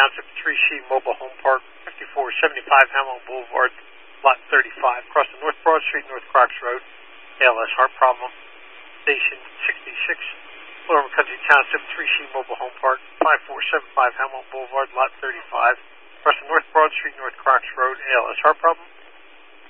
Township, 3C Mobile Home Park, 5475 Hamilton Boulevard, Lot 35. Across the North Broad Street, North Crocs Road, ALS heart problem. Station 66, Florida Country Township, 3C Mobile Home Park, 5475 Hamilton Boulevard, Lot 35. Across the North Broad Street, North Crocs Road, ALS heart problem.